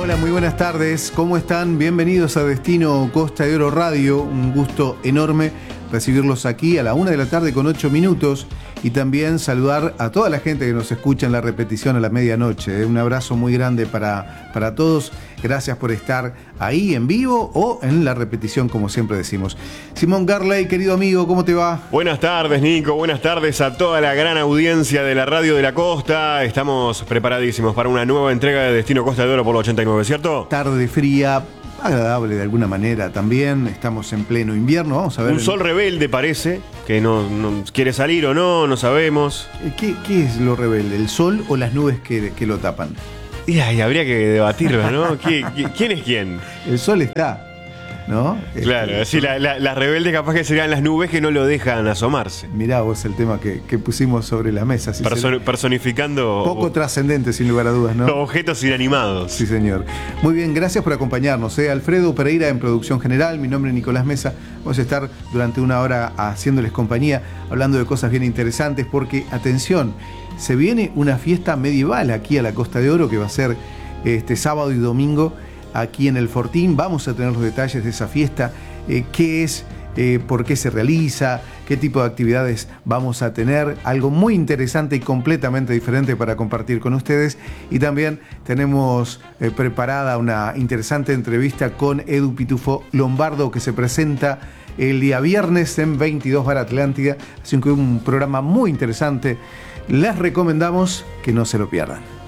Hola, muy buenas tardes. ¿Cómo están? Bienvenidos a Destino Costa de Oro Radio. Un gusto enorme recibirlos aquí a la 1 de la tarde con 8 minutos y también saludar a toda la gente que nos escucha en la repetición a la medianoche. Un abrazo muy grande para todos. Gracias por estar ahí en vivo o en la repetición, como siempre decimos. Simón Garley, querido amigo, ¿cómo te va? Buenas tardes, Nico. Buenas tardes a toda la gran audiencia de la Radio de la Costa. Estamos preparadísimos para una nueva entrega de Destino Costa de Oro por la 89, ¿cierto? Tarde fría, agradable de alguna manera también. Estamos en pleno invierno. Vamos a ver. Un sol rebelde parece, que no quiere salir o no sabemos. ¿Qué es lo rebelde? ¿El sol o las nubes que lo tapan? Y habría que debatirlo, ¿no? ¿Quién es quién? El sol está, ¿no? Claro, sí, las rebeldes capaz que serían las nubes que no lo dejan asomarse. Mirá vos el tema que pusimos sobre la mesa. Si personificando... Poco trascendente, sin lugar a dudas, ¿no? Objetos inanimados. Sí, señor. Muy bien, gracias por acompañarnos. Alfredo Pereira en producción general, mi nombre es Nicolás Mesa. Vamos a estar durante una hora haciéndoles compañía, hablando de cosas bien interesantes, porque, atención, se viene una fiesta medieval aquí a la Costa de Oro, que va a ser este sábado y domingo aquí en el Fortín. Vamos a tener los detalles de esa fiesta, qué es, por qué se realiza, qué tipo de actividades vamos a tener, algo muy interesante y completamente diferente para compartir con ustedes. Y también tenemos preparada una interesante entrevista con Edu Pitufo Lombardo, que se presenta el día viernes en 22 Bar Atlántida. Así que un programa muy interesante. Les recomendamos que no se lo pierdan.